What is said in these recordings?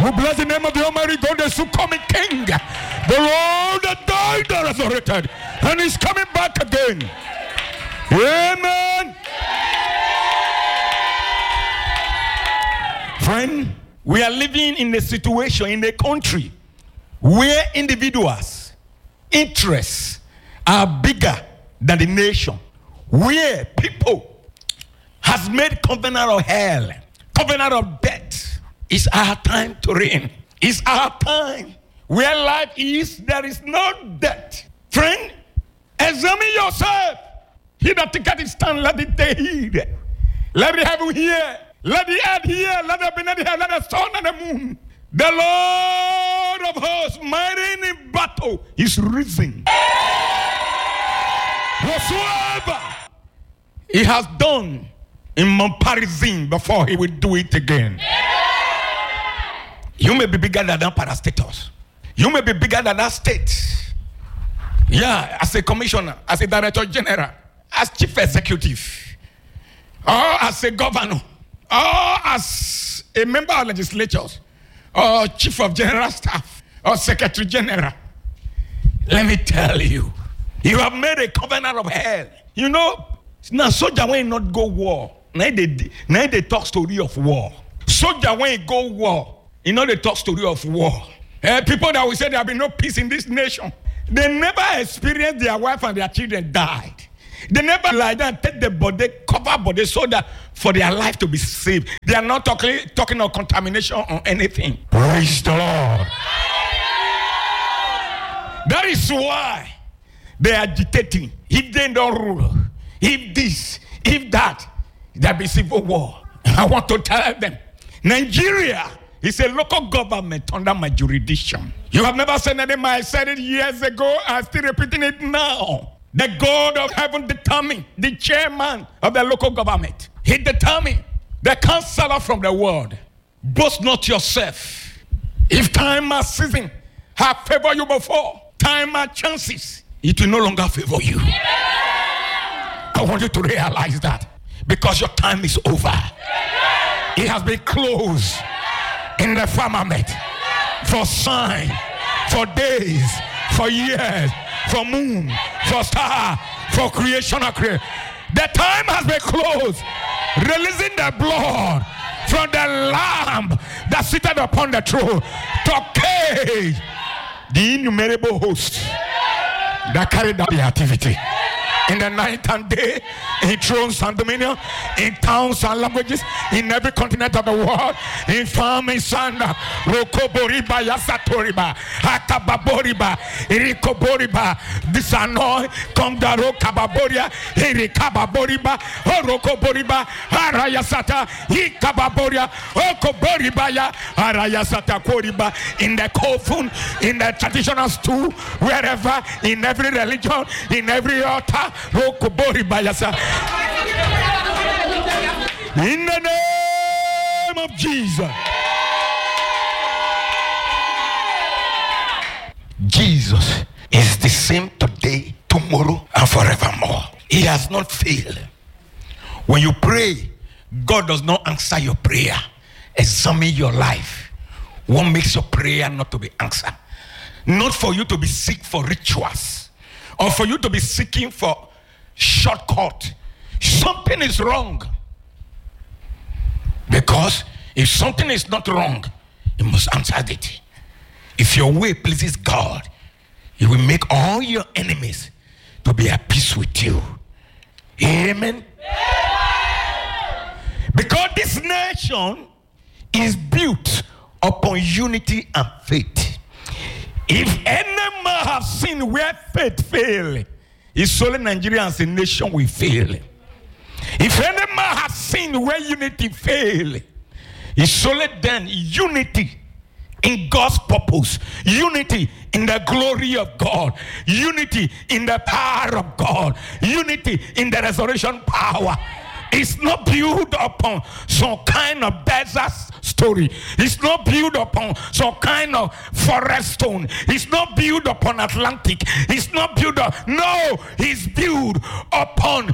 We bless the name of the Almighty God, the soon coming King, the Lord that died and resurrected, and is coming back again. Amen. Friend, we are living in a situation, in a country, where individuals' interests are bigger than the nation, where people has made covenant of hell, covenant of death. It's our time to reign. It's our time. Where life is, there is no death. Friend, examine yourself. He that thinketh his stand, let it take heed. Let the heaven hear. Let the earth hear. Let the beneath hear. Let the sun and the moon. The Lord of hosts, mighty in battle, is risen. Whatsoever he has done in Mount Parizim before, he will do it again. You may be bigger than that parastatus. You may be bigger than that state. Yeah, as a commissioner, as a director general, as chief executive, or as a governor, or as a member of legislatures, or chief of general staff, or secretary general. Let me tell you, you have made a covenant of hell. You know, now soldier will not go war. Now they talk story of war. Soldier will go war. You know, they talk story of war. People that will say there have been no peace in this nation, they never experienced their wife and their children died. They never lie down, take the body, cover body so that for their life to be saved. They are not talking of contamination or anything. Praise the Lord. That is why they are agitating. If they don't rule, if this, if that, there be civil war. I want to tell them, Nigeria is a local government under my jurisdiction. You have never said anything. I said it years ago. I'm still repeating it now. The God of heaven determined the chairman of the local government. He determined the counselor from the world. Boast not yourself. If time and season have favored you before, time and chances, it will no longer favor you. I want you to realize that, because your time is over. It has been closed in the firmament for sign, for days, for years, for moon, for star, for creation of creation. The time has been closed, releasing the blood from the Lamb that sitteth upon the throne to cage the innumerable hosts that carried out the activity. In the night and day, in thrones and dominion, in towns and languages, in every continent of the world, in farm, in sand, Rokoboriba, Yasatoriba, Hatababoriba, Irikoboriba, Disanoi, Kongaro Kababoria, Irikababoriba, Orokoboriba, Arayasata, Ikababoria, Okoboribaya, Arayasata Koriba, in the Kofun, in the traditional stool, wherever, in every religion, in every altar. In the name of Jesus. Jesus is the same today, tomorrow, and forevermore. He has not failed. When you pray, God does not answer your prayer. Examine your life. What makes your prayer not to be answered? Not for you to be sick for rituals, or for you to be seeking for shortcut. Something is wrong. Because if something is not wrong, you must answer it. If your way pleases God, He will make all your enemies to be at peace with you. Amen. Because this nation is built upon unity and faith. If any man have seen where faith fail, it's only Nigeria as a nation will fail. If any man has seen where unity fail, it's only then unity in God's purpose, unity in the glory of God, unity in the power of God, unity in the resurrection power. It's not built upon some kind of desert story. It's not built upon some kind of forest stone. It's not built upon Atlantic. It's not built up. No, it's built upon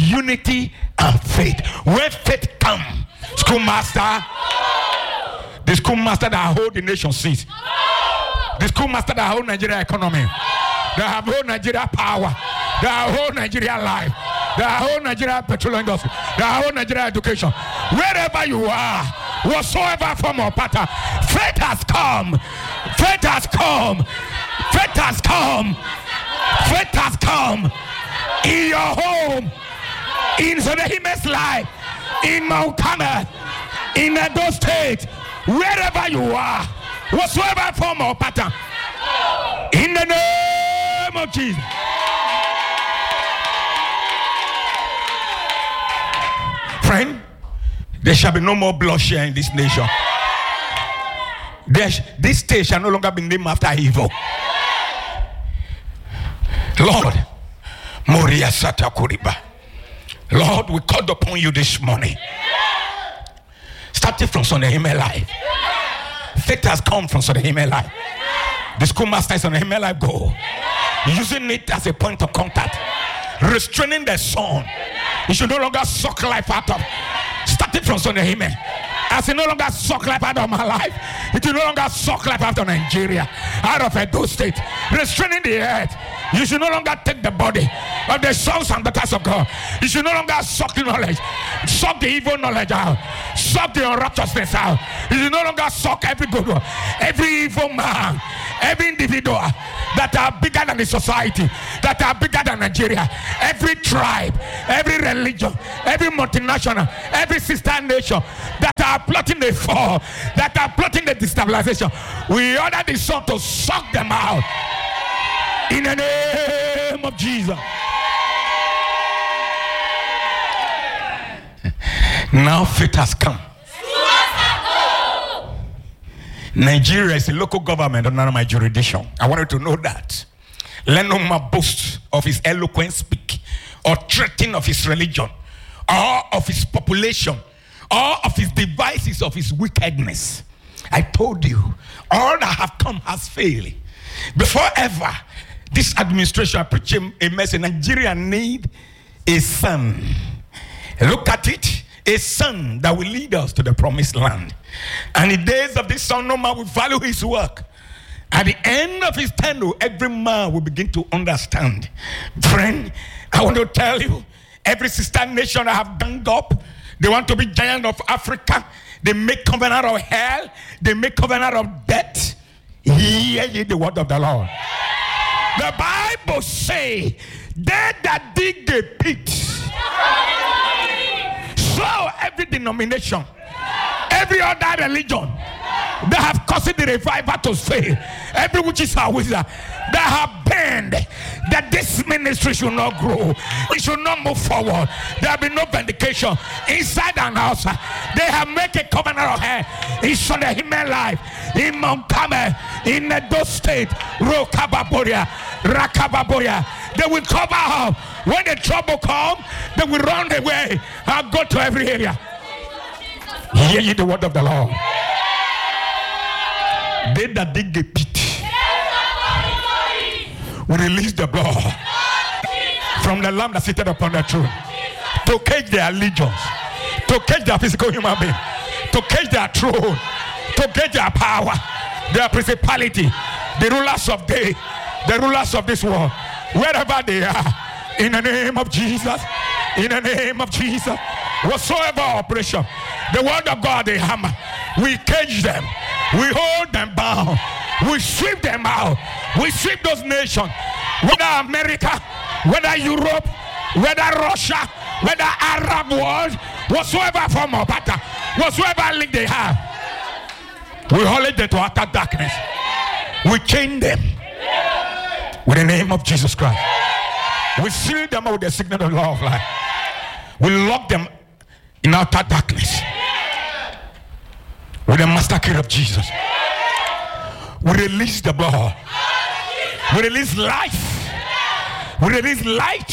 unity and faith. When faith comes, schoolmaster, the The schoolmaster that hold the nation seat. The schoolmaster that hold Nigeria economy. That have hold Nigeria power. That hold Nigeria life. That hold Nigeria petroleum industry. That hold Nigeria education. Wherever you are, whatsoever form of pattern, faith has come. Faith has come. Faith has come. Faith has come. In your home, in Zodehime's life, in Mount Carmel, in Edo State, wherever you are, whatsoever form of pattern, in the name of Jesus. Friend, there shall be no more bloodshed in this nation. This state shall no longer be named after evil. Lord, Moria Sata Kuriba. Lord, we called upon you this morning. Starting from Sunday Hime Life. Faith has come from Sunday Hime Life. The schoolmaster is on the Hime Life go. Using it as a point of contact. Restraining the son. He should no longer suck life out of. Starting from Sunday Hime. As he no longer suck life out of my life, it will no longer suck life out of Nigeria, out of Edo State, restraining the earth. You should no longer take the body of the sons and daughters of God. You should no longer suck the knowledge, suck the evil knowledge out, suck the unrighteousness out. You should no longer suck every good one, every evil man, every individual that are bigger than the society, that are bigger than Nigeria, every tribe, every religion, every multinational, every sister nation that are plotting the fall, that are plotting the destabilization. We order the sun to suck them out in the name of Jesus. Now faith has come. Nigeria is a local government under my jurisdiction. I want you to know that. Let no man boast of his eloquent speak, or threaten of his religion, or of his population, or of his devices of his wickedness. I told you, all that have come has failed. Before ever, this administration I preach a message. Nigeria need a son. Look at it. A son that will lead us to the promised land. And in the days of this son, no man will value his work. At the end of his tenure, every man will begin to understand. Friend, I want to tell you, every sister nation that have ganged up, they want to be giant of Africa. They make covenant of hell. They make covenant of death. Hear ye the word of the Lord. The Bible say, they that dig a pit. So every denomination, every other religion that have caused the revival to fail, every witch is a wizard that have banned that this ministry should not grow, it should not move forward, there will be no vindication inside and outside. They have made a covenant of hell in Sunday Hime Life, in Mount Carmel, in Edo State, Rokababoria, Rakababoya. They will cover up. When the trouble comes, they will run away and go to every area. Hear ye the word of the Lord. They that dig a pit will release the blood from the Lamb that sitteth upon the throne to cage their legions, to cage their physical human being, to cage their throne, to cage their power, their principality, the rulers of day, the rulers of this world, wherever they are, in the name of Jesus, in the name of Jesus, whatsoever operation, the word of God, they hammer, we cage them, we hold them bound, we sweep them out, we sweep those nations, whether America, whether Europe, whether Russia, whether Arab world, whatsoever form of pattern, whatsoever link they have, we hold them to utter darkness, we chain them with the name of Jesus Christ. We seal them with the signal of the law of life. We lock them in outer darkness with the master key of Jesus. We release the blood. We release life. We release light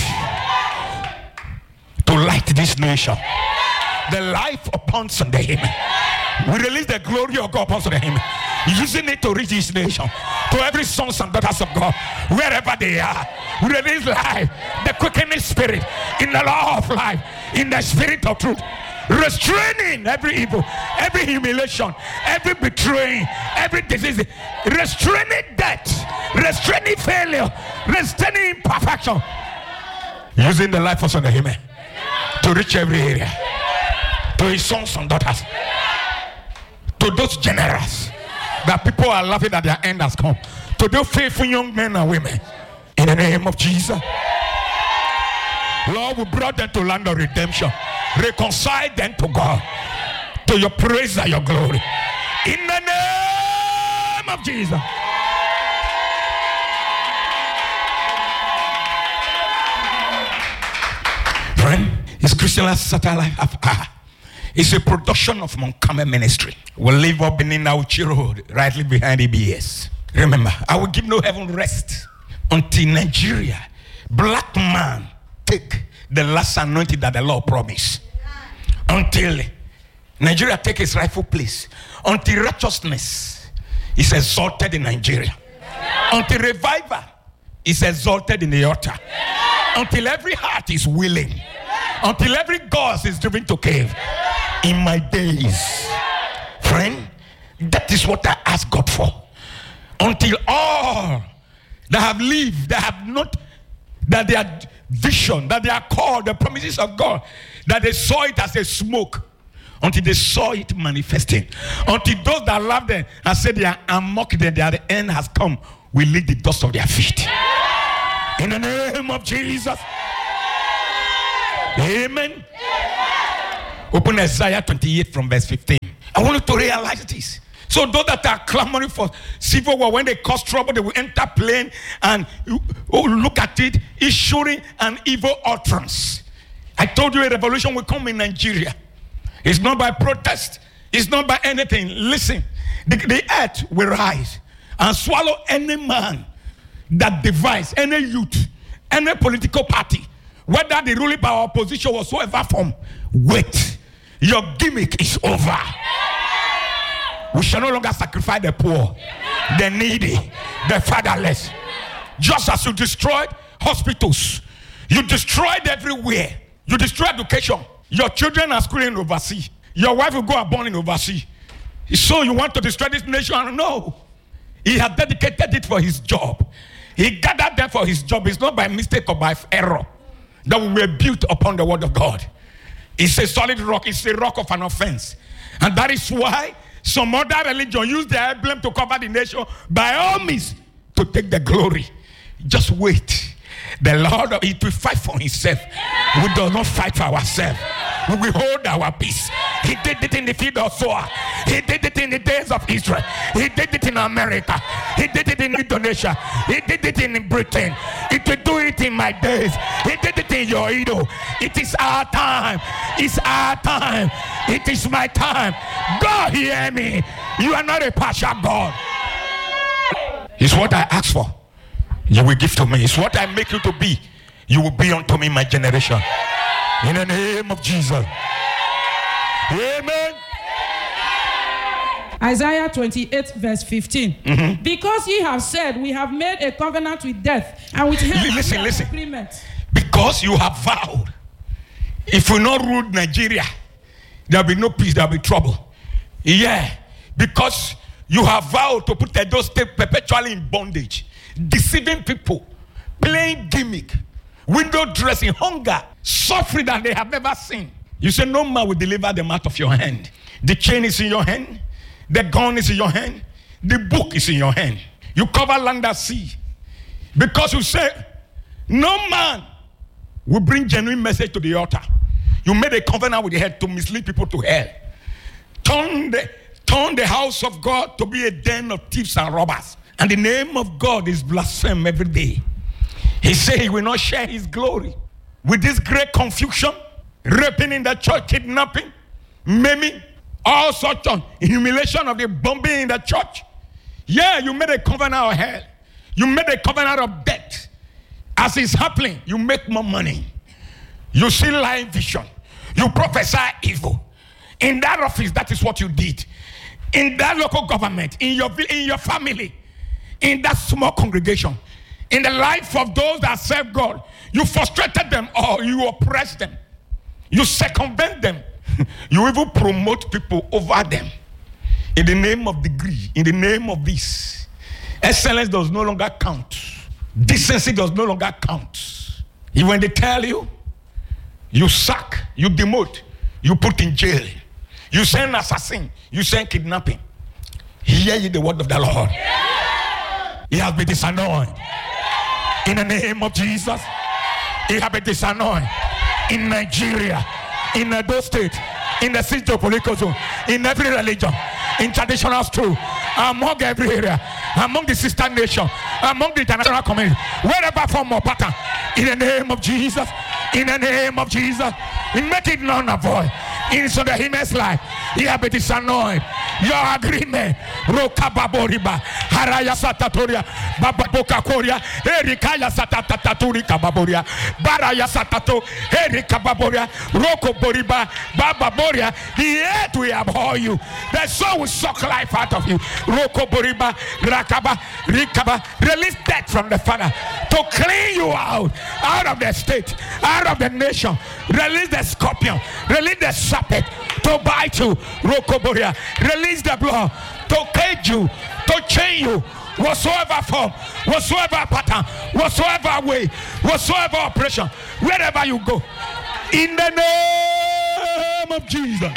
to light this nation. The life upon Sunday. We release the glory of God upon Sunday. Using it to reach this nation, to every sons and daughters of God, wherever they are. We release life, the quickening spirit, in the law of life, in the spirit of truth. restraining every evil, every humiliation, every betraying, every disease, restraining death, restraining failure, restraining imperfection, using the life of Son of Amen to reach every area, to his sons and daughters, to those generals that people are laughing that their end has come, to those faithful young men and women, in the name of Jesus. Lord, we brought them to land of redemption. Reconcile them to God, to your praise and your glory, in the name of Jesus. Friend, it's Christian Life Satellite. It's a production of Mount Carmel Ministry. We live up in Auchi Road, rightly behind EBS. Remember, I will give no heaven rest until Nigeria, black man, take the last anointing that the Lord promised. Until Nigeria take its rightful place. Until righteousness is exalted in Nigeria. Until revival is exalted in the altar. Until every heart is willing. Until every ghost is driven to cave. In my days, friend, that is what I ask God for. Until all that have lived, that have not, that their vision, that they are called, the promises of God, that they saw it as a smoke, until they saw it manifesting. Until those that loved them and said they are mocked them, that the end has come, will lick the dust of their feet. In the name of Jesus. Amen. Open Isaiah 28 from verse 15. I want you to realize this. So those that are clamoring for civil war, when they cause trouble, they will enter plane and look at it, issuing an evil utterance. I told you a revolution will come in Nigeria. It's not by protest. It's not by anything. Listen, the earth will rise and swallow any man that divides, any youth, any political party, whether the ruling power or opposition whatsoever form. Wait, your gimmick is over. We shall no longer sacrifice the poor, the needy, the fatherless. Just as you destroyed hospitals, you destroyed everywhere. You destroy education. Your children are schooling overseas. Your wife will go born in overseas. So you want to destroy this nation? No. He has dedicated it for his job. He gathered them for his job. It's not by mistake or by error that we were built upon the word of God. It's a solid rock. It's a rock of an offense. And that is why some other religion use their emblem to cover the nation, by all means, to take the glory. Just wait. The Lord, it will fight for himself. We do not fight for ourselves. We will hold our peace. He did it in the field of Zoar. He did it in the days of Israel. He did it in America. He did it in Indonesia. He did it in Britain. He will do it in my days. He did it in your Edo. It is our time. It's our time. It is my time. God, hear me. You are not a partial God. It's what I ask for. You will give to me. It's what I make you to be. You will be unto me, my generation. In the name of Jesus. Amen. Isaiah 28 verse 15. Mm-hmm. Because ye have said, we have made a covenant with death, and with him listen. agreement. Because you have vowed, if we not rule Nigeria, there will be no peace, there will be trouble. Yeah. Because you have vowed to put those State perpetually in bondage, deceiving people, playing gimmick, window dressing, hunger, suffering that they have never seen. You say no man will deliver them out of your hand. The chain is in your hand. The gun is in your hand. The book is in your hand. You cover land and sea. Because you say no man will bring genuine message to the altar. You made a covenant with the head to mislead people to hell. Turn the house of God to be a den of thieves and robbers. And the name of God is blasphemed every day. He said he will not share his glory with this great confusion, raping in the church, kidnapping, maiming, all sorts of humiliation of the bombing in the church. Yeah, you made a covenant of hell. You made a covenant of death. As it's happening, you make more money. You see lying vision. You prophesy evil. In that office, that is what you did. In that local government, in your family, in that small congregation, in the life of those that serve God, you frustrated them all. You oppressed them. You circumvent them. You even promote people over them. In the name of degree, in the name of this. Excellence does no longer count. Decency does no longer count. Even when they tell you, you sack, you demote, you put in jail, you send assassin, you send kidnapping. Hear ye the word of the Lord. He has been disanointed. In the name of Jesus, he has been disanointed. In Nigeria, in Edo State, in the city of political zone, in every religion, in traditional school, among every area, among the sister nation, among the international community, wherever form or pattern, in the name of Jesus, in the name of Jesus, we make it none and void. In so the human's life, he have been disanointed. Your agreement, Rokababoriba, Haraya Satatoria, Bababoka Korea, Erikaya Satataturi Kababoria, Baraya Satato, Erikababoria, Roko Boriba, Bababoria, the earth will abhor you, the soul will suck life out of you. Roko Boriba, Rakaba, Rikaba, release death from the Father to clean you out of the state, out of the nation. Release the scorpion, release the serpent to bite you. Rokoboria, release the blood to cage you, to chain you, whatsoever form, whatsoever pattern, whatsoever way, whatsoever operation, wherever you go, in the name of Jesus.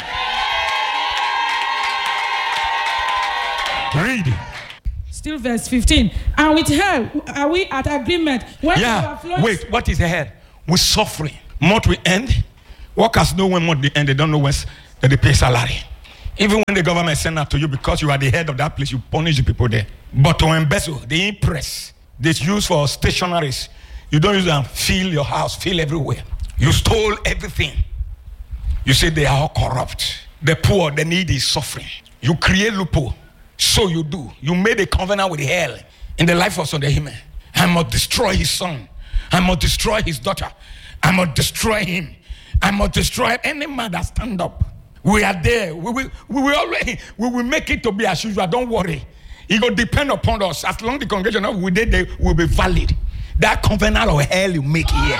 Read it. Still verse 15. And with hell are we at agreement when wait, what is hell? With suffering. Month will end. Workers know when month will end. They don't know when they pay salary. Even when the government send that to you, because you are the head of that place, you punish the people there. But to embezzle, the impress, that's used for stationaries, you don't use them. Fill your house, fill everywhere. You stole everything. You say they are all corrupt. The poor, the needy is suffering. You create loophole. So you do. You made a covenant with hell in the life of Sunday Hime. I must destroy his son. I must destroy his daughter. I must destroy him. I must destroy any man that stand up. We are there. We will make it to be as usual. Don't worry. It will depend upon us. As long as the congregation we did, they will be valid. That covenant of hell you make here.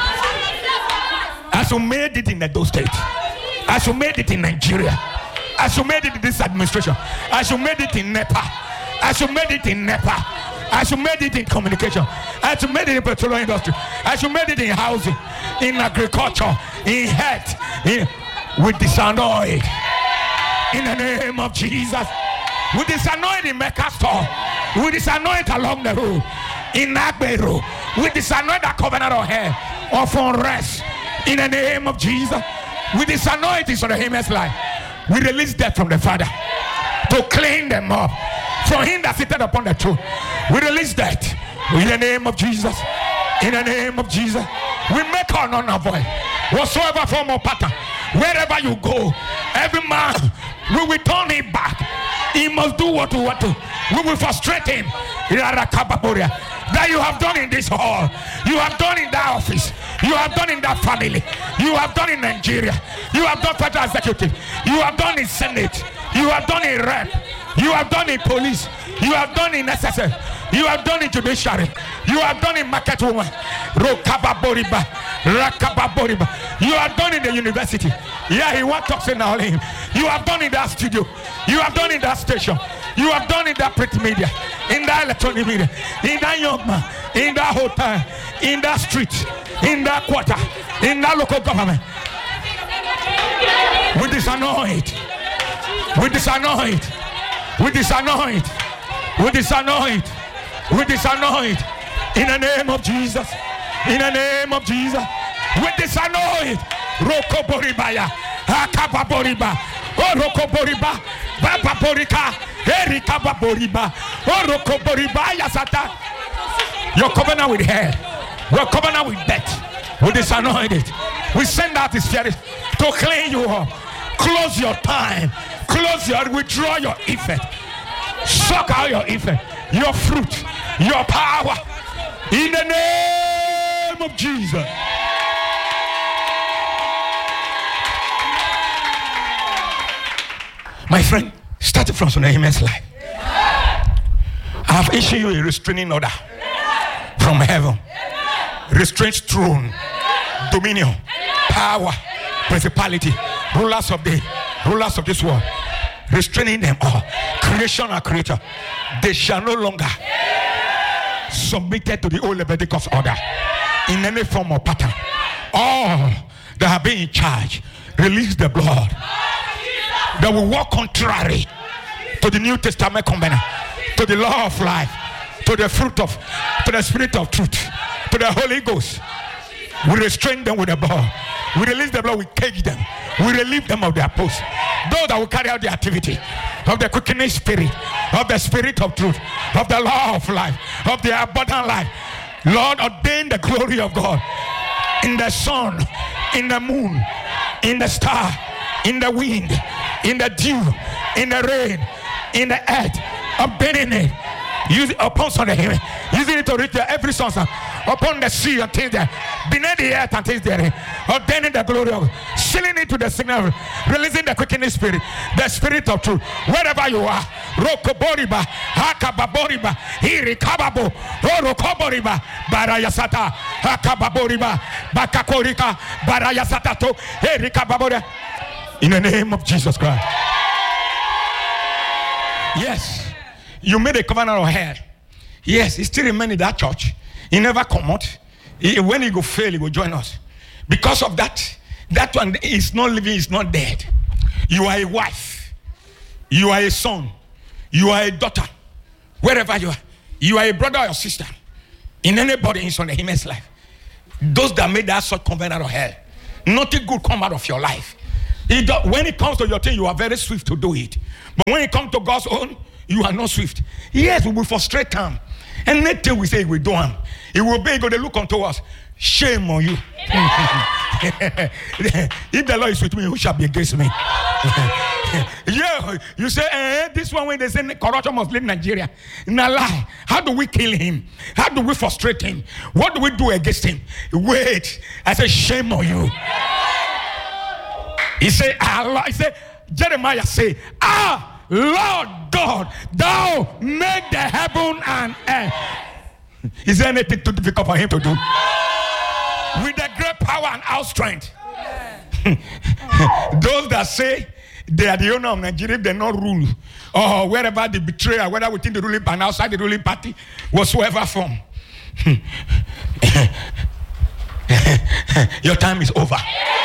As you made it in Edo State. As you made it in Nigeria. As you made it in this administration. As you made it in Nepal. As you made it in Nepal. As you made it in communication. As you made it in petroleum industry. As you made it in housing. In agriculture. In health. We disanoid. In the name of Jesus. We disanoid in Mecca store. We disanoid along the road. In Agberu. We disanoid the covenant of hell. Of unrest. In the name of Jesus. We disanoid this on the human's life. We release death from the Father to clean them up. From him that sitteth upon the throne. We release death in the name of Jesus. In the name of Jesus. We make our none avoid. Whatsoever form or pattern. Wherever you go. Every man. We will turn him back. He must do what we want to. We will frustrate him. That you have done in this hall. You have done in that office. You have done in that family. You have done in Nigeria. You have done federal executive. You have done in Senate. You have done in rep. You have done in police. You have done in SSL. You have done in judiciary. You have done in market woman. Rokababoriba. Rakababoriba. You have done in the university. Yeah, he wants to say now. You have done in that studio. You have done in that station. You have done in that print media. In that electronic media. In that young man. In that hotel. In that street. In that quarter. In that local government. We disanoid. We disanoid. We disanoid. We disanoid. We disanoid. In the name of Jesus. In the name of Jesus. We disanoid. Rokoboribaya. Akababoriba. Orokoboriba. Bababorika. Erika baboriba. Orokoboriba yasata. Your covenant with hell. Your covenant with death. We disanoid it. We send out his spirit to clean you up. Close your time. Close your, withdraw your effect. Suck out your effect. Your fruit. Your power. In the name of Jesus. My friend, starting from Sunahime's life. I have issued you a restraining order from heaven. Restraint throne. Dominion. Power. Principality. Rulers of the rulers of this world, restraining them all, creation and creator, they shall no longer submitted to the old Leviticus order in any form or pattern. All that have been in charge, release the blood that will walk contrary to the New Testament covenant, to the law of life, to the fruit of, to the spirit of truth, to the Holy Ghost. We restrain them with the blood. We release the blood, we cage them. We relieve them of their posts. Those that will carry out the activity of the quickening spirit, of the spirit of truth, of the law of life, of the abundant life. Lord, ordain the glory of God in the sun, in the moon, in the star, in the wind, in the dew, in the rain, in the earth, obtaining it. Use it upon Sunday, using it to reach every son upon the sea and things there, beneath the earth and things there, ordaining the glory of God, sealing it to the signal, releasing the quickening spirit, the spirit of truth, wherever you are. Rokoboriba, Hakababoriba, Hirikababo, Orokoboriba, Barayasata, Hakababoriba, Bakakorika, Barayasatato, Hirikababora. In the name of Jesus Christ. Yes. You made a covenant of hell. Yes, he still remains in that church. He never come out. When he go fail, he will join us. Because of that, that one is not living, is not dead. You are a wife. You are a son. You are a daughter. Wherever you are. You are a brother or a sister. In anybody in the human's life. Those that made that sort covenant of hell, nothing good come out of your life. When it comes to your thing, you are very swift to do it. But when it comes to God's own, you are not swift. Yes, we will frustrate him. And nothing we say we do him. It will be going to look unto us. Shame on you. If the Lord is with me, who shall be against me? Yeah, you say, this one when they say corruption must leave Nigeria. Now lie. How do we kill him? How do we frustrate him? What do we do against him? Wait. I say, shame on you. He said, Allah. He said, Jeremiah say, Lord God, thou made the heaven and earth. Is there anything too difficult for him to do? With the great power and our strength. Those that say they are the owner of Nigeria, they not rule, or wherever they betray, whether within the ruling and outside the ruling party, whatsoever form. Your time is over.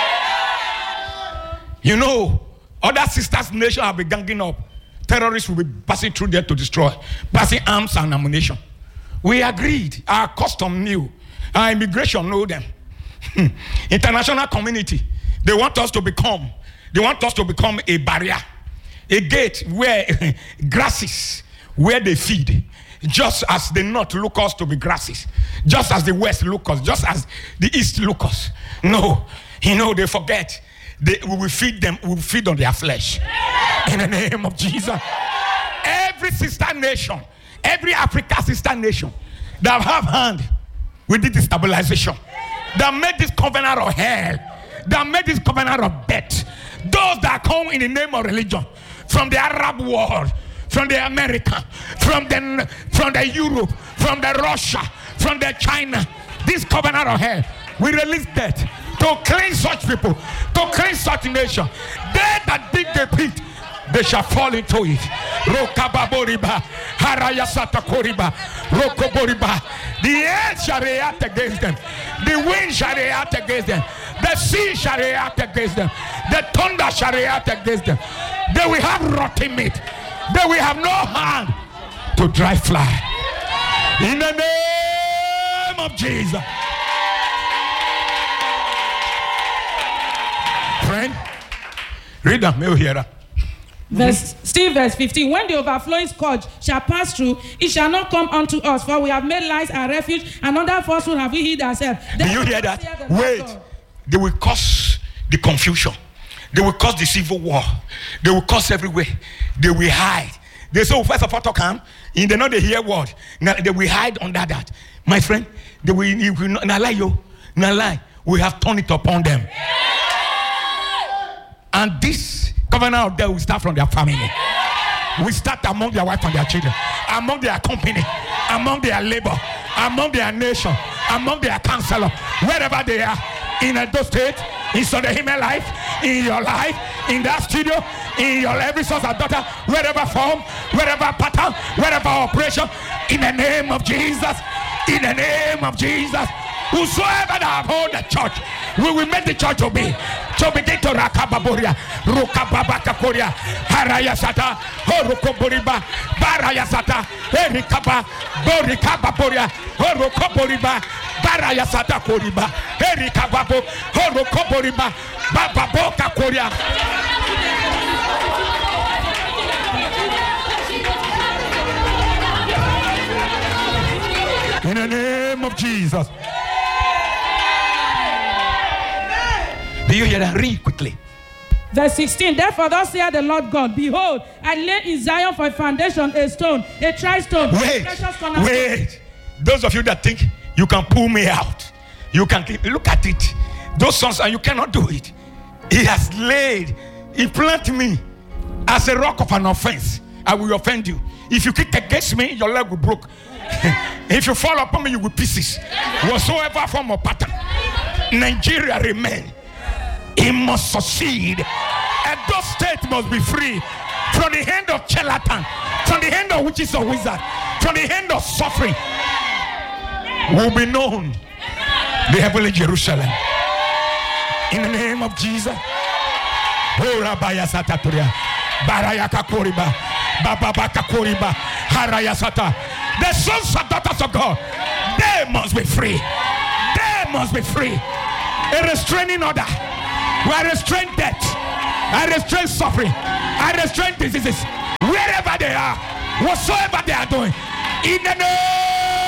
You know, other sisters' nations have been ganging up. Terrorists will be passing through there to destroy, passing arms and ammunition. We agreed. Our custom knew. Our immigration know them. International community, they want us to become a barrier, a gate where grasses, where they feed. Just as the north look us to be grasses, just as the west look us, just as the east look us. No, they forget. We will feed them, we will feed on their flesh. In the name of Jesus. Every sister nation, every Africa sister nation that have hand with this destabilization, that made this covenant of hell, that made this covenant of death, those that come in the name of religion, from the Arab world, from the America, from the Europe, from the Russia, from the China, this covenant of hell, we release death to cleanse such people, to cleanse such nation. They that dig the pit, they shall fall into it. Rokababoriba, Harayasata Rokoboriba. The air shall react against them. The wind shall react against them. The sea shall react against them. The thunder shall react against them. They will have rotten meat. They will have no hand to dry fly. In the name of Jesus. Friend, read that. May you hear that? Verse 15. When the overflowing scourge shall pass through, it shall not come unto us, for we have made lies our refuge, and under falsehood have we hid ourselves. Do you hear that? Wait. They will cause the confusion. They will cause the civil war. They will cause everywhere. They will hide. They say, first of all, talk and they know they hear word. Now they will hide under that. My friend, they will not lie you. Not lie. We have turned it upon them. And this covenant of death will start from their family. We start among their wife and their children, among their company, among their labor, among their nation, among their counselor, wherever they are, in Edo State, in Sunday Human Life, in your life, in that studio, in your every source of daughter, wherever form, wherever pattern, wherever operation, in the name of Jesus, in the name of Jesus. Whosoever that hold the church, we will make the church to begin to rakababoria, rukababakakoria, harayasata, horukoboriba, barayasata, erikaba, borikababoria, horukoboriba, barayasata koriba, erikababo, horukoboriba, bababoka koria. In the name of Jesus. Do you hear that? Read quickly. Verse 16. Therefore, thus saith the Lord God, behold, I lay in Zion for a foundation, a stone, a tri-stone. Wait. Those of you that think you can pull me out, you can look at it. Those sons, and you cannot do it. He has laid, he planted me as a rock of an offense. I will offend you. If you kick against me, your leg will break. If you fall upon me, you will pieces. Whatsoever form of pattern, Nigeria remain. It must succeed. And those states must be free from the hand of charlatan, from the hand of witches or wizards, from the hand of suffering. Will be known the heavenly Jerusalem. In the name of Jesus. The sons and daughters of God, they must be free. They must be free. A restraining order. We are restrained death. I restrain suffering. I restrain diseases. Wherever they are, whatsoever they are doing. In the name.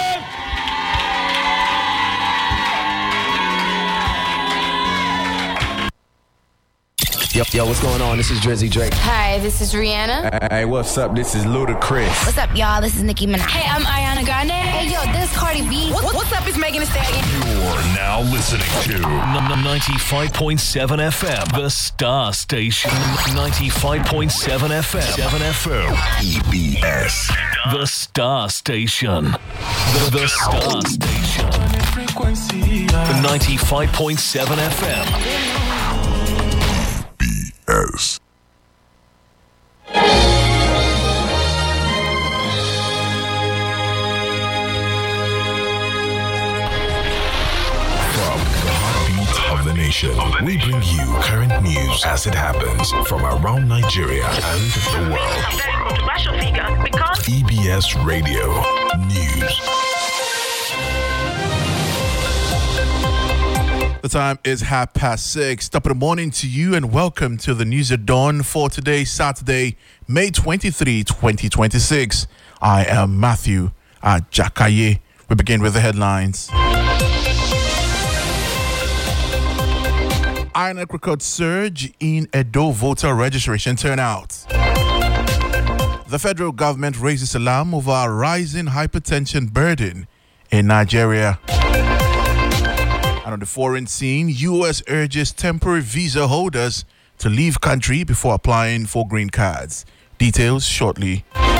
Yo, what's going on? This is Drizzy Drake. Hi, this is Rihanna. Hey, what's up? This is Ludacris. What's up, y'all? This is Nicki Minaj. Hey, I'm Ariana Grande. Hey, yo, this is Cardi B. What's up? It's Megan Thee Stallion. You're now listening to 95.7 FM, the Star Station. 95.7 FM. 7 FM. EBS. The Star Station. The Star Station. 95.7 FM. BS. Of the nation, we bring you current news as it happens from around Nigeria and the world. EBS Radio News. The time is 6:30. Top of the morning to you and welcome to the News at Dawn for today, Saturday, May 23, 2026. I am Matthew Jakaye. We begin with the headlines. INEC records surge in Edo voter registration turnout. The federal government raises alarm over a rising hypertension burden in Nigeria. And on the foreign scene, U.S. urges temporary visa holders to leave country before applying for green cards. Details shortly.